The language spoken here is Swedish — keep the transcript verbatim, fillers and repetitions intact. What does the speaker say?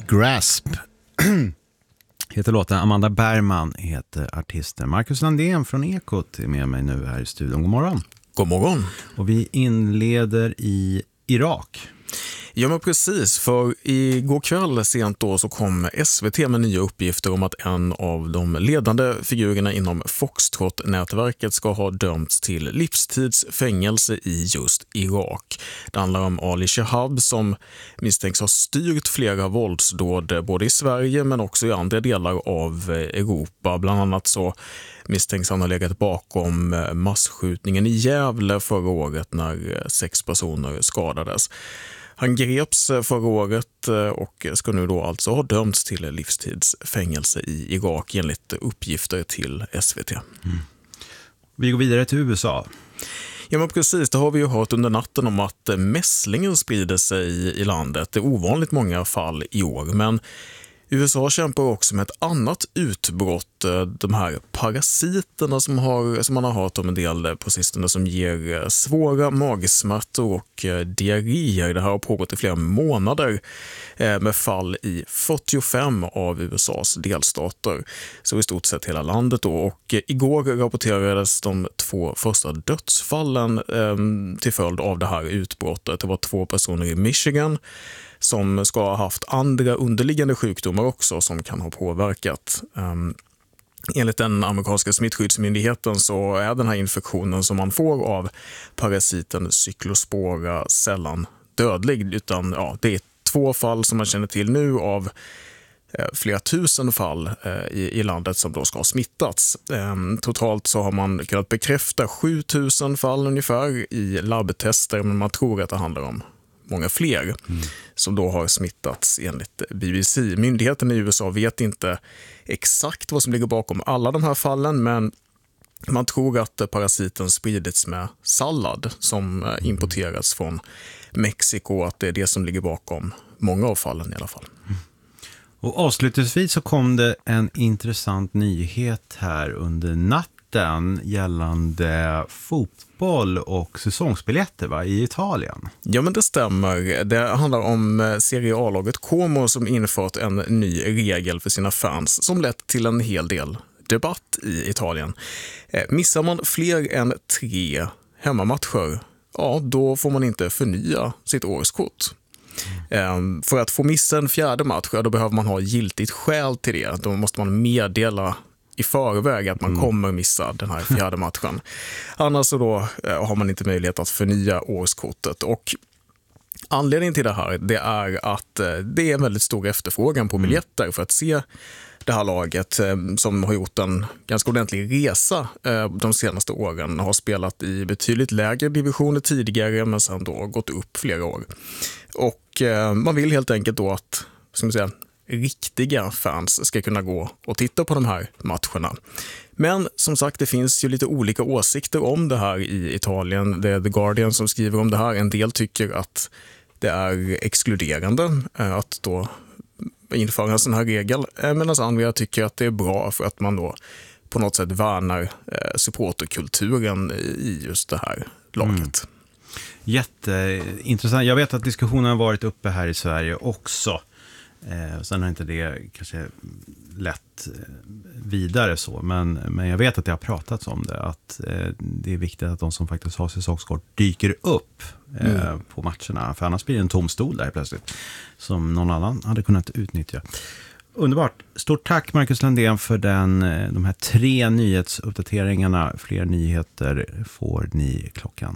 Grasp heter låten. Amanda Bergman heter artisten. Marcus Landén från Ekot är med mig nu här i studion. God morgon. God morgon. Och vi inleder i Irak. Ja men precis, för igår kväll sent då så kom S V T med nya uppgifter om att en av de ledande figurerna inom Foxtrot-nätverket ska ha dömts till livstidsfängelse i just Irak. Det handlar om Ali Shahab som misstänks ha styrt flera våldsdåd både i Sverige men också i andra delar av Europa. Bland annat så misstänks han ha legat bakom massskjutningen i Gävle förra året när sex personer skadades. Han greps förra året och ska nu då alltså ha dömts till livstidsfängelse i Irak enligt uppgifter till S V T. Mm. Vi går vidare till U S A. Ja men precis, det har vi ju hört under natten om att mässlingen sprider sig i landet. Det är ovanligt många fall i år, men U S A kämpar också med ett annat utbrott, de här parasiterna som, har, som man har hört om en del på sistone som ger svåra magsmärtor och diarréer. Det här har pågått i flera månader med fall i fyrtiofem av U S A:s delstater, så i stort sett hela landet då. Och igår rapporterades de två första dödsfallen till följd av det här utbrottet. Det var två personer i Michigan som ska ha haft andra underliggande sjukdomar också som kan ha påverkat. Um, enligt den amerikanska smittskyddsmyndigheten så är den här infektionen som man får av parasiten Cyclospora sällan dödlig, utan ja, det är två fall som man känner till nu av eh, flera tusen fall eh, i, i landet som då ska ha smittats. Eh, totalt så har man kunnat bekräfta sjutusen fall ungefär i labbtester, men man tror att det handlar om många fler mm. som då har smittats enligt B B C. Myndigheten i U S A vet inte exakt vad som ligger bakom alla de här fallen, men man tror att parasiten spridits med sallad som importerats från Mexiko, att det är det som ligger bakom många av fallen i alla fall. Mm. Och avslutningsvis så kom det en intressant nyhet här under natten gällande fotboll och säsongsbiljetter va, i Italien. Ja men det stämmer. Det handlar om Serie A-laget Como som infört en ny regel för sina fans som lett till en hel del debatt i Italien. Missar man fler än tre hemmamatcher, ja då får man inte förnya sitt årskort. Mm. För att få missa en fjärde match, då behöver man ha giltigt skäl till det. Då måste man meddela i förväg att man mm. kommer missa den här fjärde matchen. Annars så då har man inte möjlighet att förnya årskortet. Och anledningen till det här, det är att det är en väldigt stor efterfrågan på biljetter för att se det här laget som har gjort en ganska ordentlig resa de senaste åren. Har spelat i betydligt lägre divisioner tidigare men sen då gått upp flera år. Och man vill helt enkelt då att, ska man säga, riktiga fans ska kunna gå och titta på de här matcherna. Men som sagt, det finns ju lite olika åsikter om det här i Italien. Det är The Guardian som skriver om det här. En del tycker att det är exkluderande att då införa en sån här regel, medan andra tycker att det är bra för att man då på något sätt värnar supporterkulturen i just det här laget. Mm. Jätteintressant. Jag vet att diskussionen har varit uppe här i Sverige också. Eh, sen har inte det kanske lätt vidare så, men, men jag vet att det har pratats om det, att eh, det är viktigt att de som faktiskt har säsongskort dyker upp eh, mm. på matcherna, för annars blir det en tom stol där plötsligt som någon annan hade kunnat utnyttja. Underbart. Stort tack Marcus Landén för den, de här tre nyhetsuppdateringarna. Fler nyheter får ni klockan